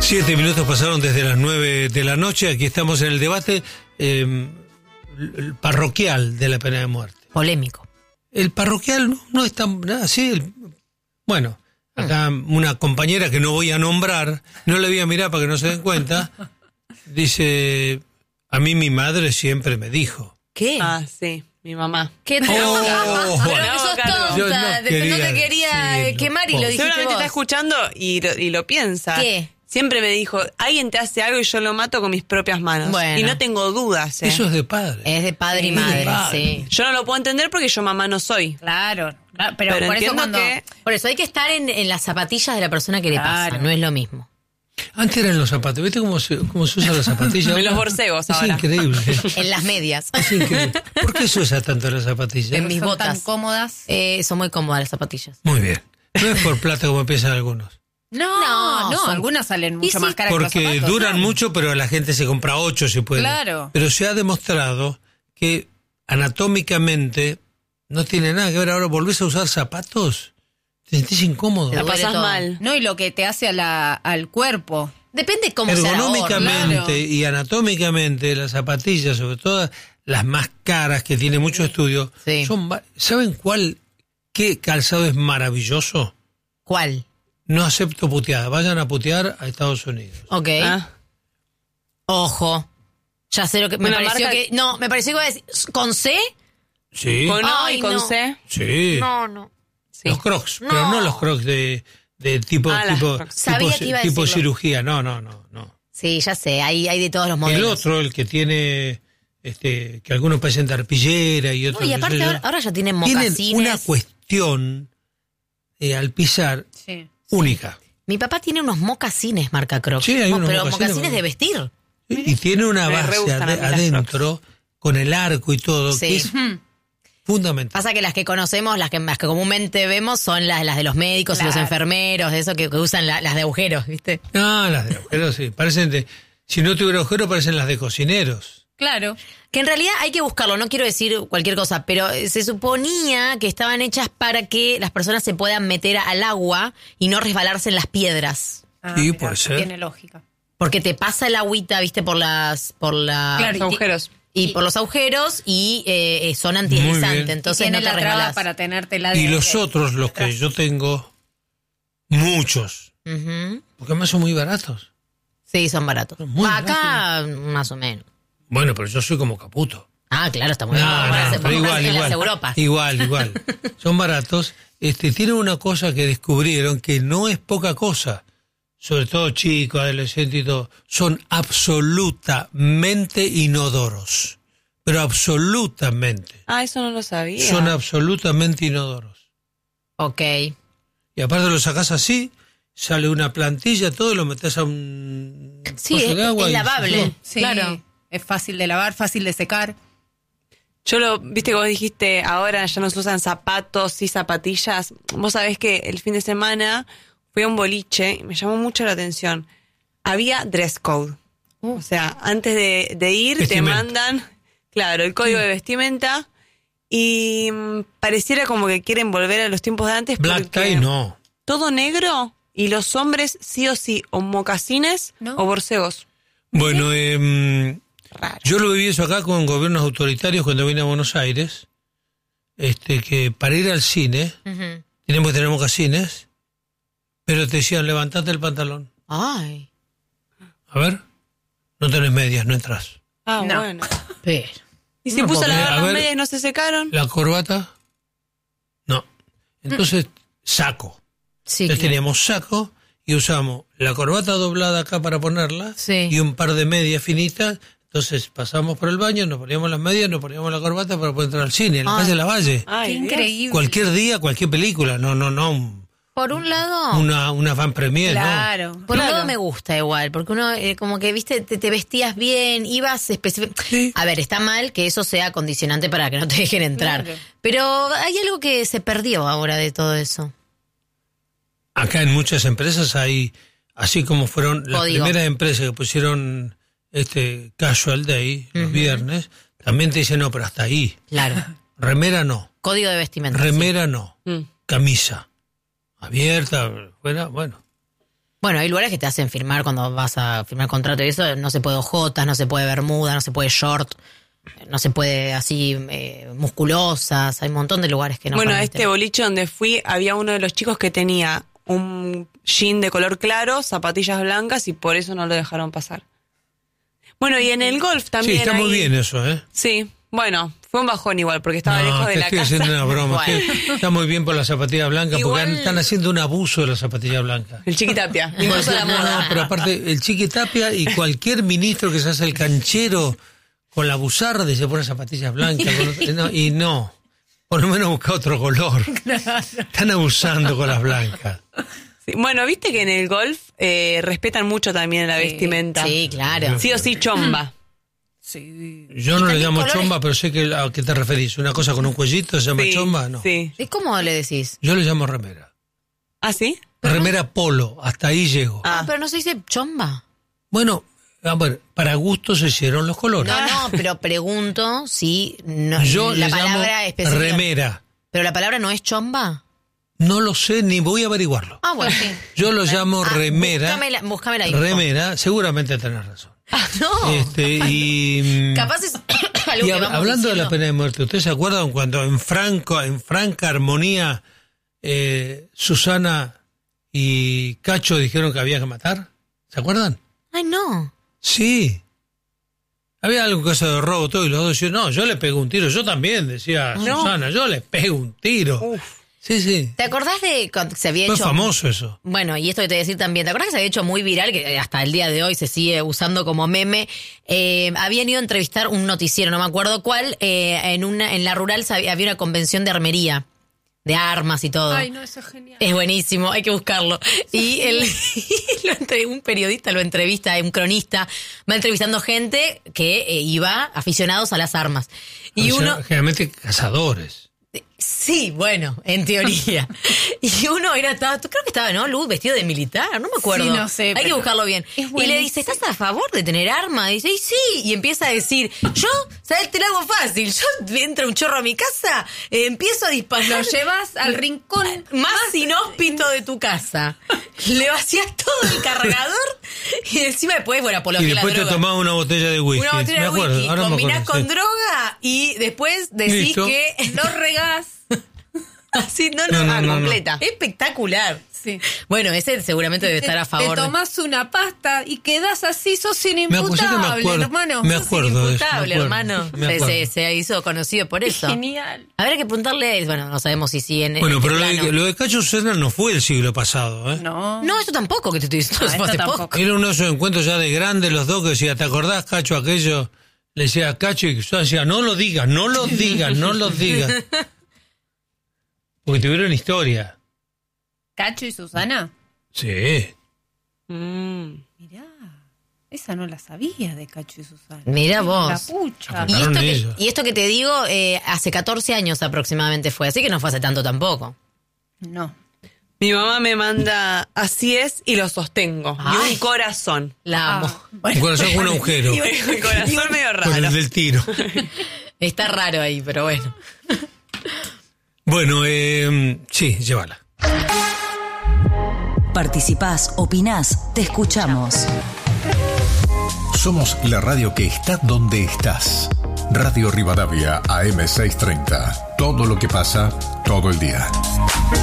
7 minutos pasaron desde las 9 de la noche. Aquí estamos en el debate parroquial de la pena de muerte. Polémico. El parroquial no es tan así. Bueno, acá una compañera que no voy a nombrar, no le voy a mirar para que no se den cuenta, dice, a mí mi madre siempre me dijo. ¿Qué? Ah, sí, mi mamá. ¿Qué tonta? Oh, Pero bueno. que sos tonta. Yo No te quería decirlo. quemar y lo dijiste Seguramente vos. está escuchando y lo piensa. ¿Qué? Siempre me dijo, alguien te hace algo y yo lo mato con mis propias manos. Bueno. Y no tengo dudas. Eso es de padre. Es de padre y Sí, madre, de padre. sí. Yo no lo puedo entender porque yo mamá no soy. Claro, pero por eso entiendo cuando... Por eso hay que estar en las zapatillas de la persona que le pasa, Claro. no es lo mismo. Antes eran los zapatos. ¿Viste cómo se usan las zapatillas? Los ahora? borcegos Es ahora. increíble. En las medias. Es increíble. ¿Por qué se usa tanto las zapatillas? En mis son botas. tan cómodas. Son muy cómodas las zapatillas. Muy bien. No es por plata como piensan algunos. No, son- algunas salen mucho sí, más caras que los Porque zapatos, duran ¿no? mucho, pero la gente se compra 8 si puede. Claro. Pero se ha demostrado que anatómicamente no tiene nada que ver. Ahora volvés a usar zapatos, te sentís incómodo. Te La duele pasás todo. mal. No, y lo que te hace al cuerpo. Depende cómo sea la horma. Ergonómicamente claro. y anatómicamente las zapatillas, sobre todo las más caras que tiene mucho estudio, Sí. ¿saben qué calzado es maravilloso? ¿Cuál? No acepto puteada. Vayan a putear a Estados Unidos. Ok. Ah. Ojo. Ya sé lo que... Me Una pareció marca- que... No, me pareció que iba a decir... ¿Con C? Sí, Con O Ay, y con no. C. sí. No. Sí. Los Crocs, No. pero no los Crocs de tipo las Crocs. Sabía que iba a tipo decirlo. cirugía. No. Sí, ya sé. Hay de todos los El modelos. otro, el que tiene que algunos parecen de arpillera y otros. No, y qué aparte sé yo, ahora ya tienen tienen mocasines. una cuestión al pisar Sí. única. Mi papá tiene unos mocasines marca Crocs. Sí, hay unos pero mocasines, mocasines de vestir. Y tiene una Me re base gustan a mí las adentro con el arco y todo, Sí. que es fundamental. Pasa que las que conocemos, las que comúnmente vemos, son las de los médicos y los Claro. enfermeros, de eso que usan las de agujeros, ¿viste? No, las de agujeros sí. Si no tuviera agujeros, parecen las de cocineros. Claro. Que en realidad hay que buscarlo, no quiero decir cualquier cosa, pero se suponía que estaban hechas para que las personas se puedan meter al agua y no resbalarse en las piedras. Sí, puede ser. Tiene lógica. Porque te pasa el agüita, ¿viste? Por Claro, Los agujeros. y por los agujeros y son Muy antideslizantes, bien. entonces tiene no te la traba resbalas. para tenerte la Y los otros, los que yo tengo, muchos, Ujú. porque además son muy baratos. Sí, son baratos. Son muy Acá, más o menos. Bueno, pero yo soy como Caputo. Ah, claro, está muy bien. No, Para pero igual, en las igual. Europas. Igual. Son baratos. Tienen una cosa que descubrieron que no es poca cosa. Sobre todo chicos, adolescentes y todo. Son absolutamente inodoros. Pero absolutamente. Ah, eso no lo sabía. Son absolutamente inodoros. Ok. Y aparte lo sacás así, sale una plantilla, todo, lo metés a un Sí, coso es, de agua es y lavable. Sí, Claro. es fácil de lavar, fácil de secar. Viste que vos dijiste, ahora ya no se usan zapatos y zapatillas. Vos sabés que el fin de semana fui a un boliche y me llamó mucho la atención. Había dress code. O sea, antes de ir te Vestimenta. mandan, claro, el código de vestimenta y pareciera como que quieren volver a los tiempos de antes. Black porque tie no. todo negro y los hombres sí o sí o mocasines ¿No? o borcegos. Bueno, Raro. yo lo viví eso acá con gobiernos autoritarios cuando vine a Buenos Aires, que para ir al cine Ujú. tenemos que tener mocasines, pero te decían, levantate el pantalón. Ay. A ver, no tenés medias, no entras. Ah, No. bueno. Pero. ¿Y si No, puso a porque, lavar a las ver, medias y no se secaron? La corbata, no. Entonces, saco. Sí, Entonces claro. teníamos saco y usamos la corbata doblada acá para ponerla Sí. y un par de medias finitas. Entonces pasamos por el baño, nos poníamos las medias, nos poníamos la corbata para poder entrar al cine, en la Ay. calle Lavalle. Ay, Qué Dios. increíble. Cualquier día, cualquier película, no, Por un lado. una fan premier, Claro. Por un Claro. lado me gusta igual, porque uno como que, viste, te vestías bien, ibas específicamente... Sí. A ver, está mal que eso sea condicionante para que no te dejen entrar. Claro. Pero hay algo que se perdió ahora de todo eso. ¿no? Acá en muchas empresas hay, así como fueron las Código. primeras empresas que pusieron casual day, los viernes, también te dicen, no, pero hasta ahí. Claro. Remera no, Código de vestimenta. remera no, Mm. camisa abierta, fuera, bueno. Bueno, hay lugares que te hacen firmar cuando vas a firmar contrato y eso, no se puede ojotas, no se puede bermuda, no se puede short, no se puede así musculosas, hay un montón de lugares que no. Bueno, a permiten. este boliche donde fui había uno de los chicos que tenía un jean de color claro, zapatillas blancas y por eso no lo dejaron pasar. Bueno, y en el golf también Sí, está muy hay- bien eso, ¿eh? Sí, bueno, fue un bajón igual porque estaba lejos de te la estoy casa. haciendo una broma. Bueno. Está muy bien por las zapatillas blancas Igual- porque están haciendo un abuso de las zapatillas blancas. El Chiquitapia, incluso la No, moda. no, pero aparte, el Chiquitapia y cualquier ministro que se hace el canchero con la buzarda se pone zapatillas blancas. No, por lo menos busca otro color. Están abusando con las blancas. Sí, bueno, viste que en el golf respetan mucho también la vestimenta. Sí, claro. Sí o sí chomba. Sí. Yo no le también llamo colores- chomba, pero sé que a qué te referís. ¿Una cosa con un cuellito se llama Sí, chomba? No. Sí. ¿Y cómo le decís? Yo le llamo remera. ¿Ah, sí? Remera polo, hasta ahí llego. Ah. Pero no se dice chomba. Bueno, a ver, para gusto se hicieron los colores. No, pero pregunto si no, Yo la le llamo palabra específica. remera. Pero la palabra no es chomba. No lo sé ni voy a averiguarlo. Ah, bueno, sí. Yo lo llamo Ah, remera. búscame la info. Remera, seguramente tenés razón. Ah, no. Y Capaz es algo y que vamos hablando de la diciendo. pena de muerte, ¿ustedes se acuerdan cuando en franca armonía Susana y Cacho dijeron que había que matar? ¿Se acuerdan? Ay, no. Sí. Había algo cosa de robo todo y los dos decían, no, yo le pego un tiro. Yo también, decía No. Susana, yo le pego un tiro. Uf. Sí, sí. ¿Te acordás de cuando se había Fue hecho? famoso eso. Bueno, y esto que te voy a decir también, ¿te acuerdas que se había hecho muy viral, que hasta el día de hoy se sigue usando como meme? Habían ido a entrevistar un noticiero, no me acuerdo cuál, en la rural había una convención de armería, de armas y todo. Ay, no, eso es genial. Es buenísimo, hay que buscarlo. Y un periodista lo entrevista, un cronista, va entrevistando gente que iba aficionados a las armas. Y O sea, uno... generalmente cazadores. Sí, bueno, en teoría. Y uno creo que estaba, ¿no? Luz, vestido de militar, no me acuerdo. Sí, no sé, Hay que pero buscarlo bien. es Y le dice, ¿estás a favor de tener arma? Y dice, y sí. Y empieza a decir, yo, ¿sabes? Te lo hago fácil. Yo entra un chorro a mi casa, empiezo a disparar. Lo llevas al rincón Más inhóspito de tu casa. Le vacías todo el cargador y encima después, bueno, Y apología a la después te droga. tomás una botella de whisky. Una botella me de acuerdo, whisky, ahora me combinás acuerdo, con sí. droga y después decís Listo. que lo regás. así, no, completa. Espectacular. Sí. Bueno, ese seguramente debe estar a favor. Te tomás una pasta y quedás así, sos Me inimputable, acuerdo, hermano. me Sos acuerdo de eso. Imputable, me acuerdo, hermano. me acuerdo. Se hizo conocido por eso. Genial. Habrá que preguntarle, bueno, no sabemos si sí en Bueno, este pero plano. lo de Cacho Susana no fue el siglo pasado, ¿eh? No. No, esto tampoco que te estoy diciendo. No, eso fue esto hace tampoco. poco. Era uno de esos encuentros ya de grandes los dos que decía, ¿te acordás, Cacho, aquello? Le decía a Cacho y yo decía, no lo digas, no lo digas, no lo digas. Porque tuvieron historia. ¿Cacho y Susana? Sí. Mirá, esa no la sabía de Cacho y Susana. Mirá vos. La pucha. Y Contaron esto, ellos. y esto que te digo, hace 14 años aproximadamente fue, así que no fue hace tanto tampoco. No. Mi mamá me manda así es y lo sostengo. Y Ay. un corazón. La amo. Un corazón con un agujero. Y un corazón medio Con el raro. del tiro. Está raro ahí, pero bueno. Bueno, sí, llévala. Participás, opinás, te escuchamos. Somos la radio que está donde estás. Radio Rivadavia AM630. Todo lo que pasa, todo el día.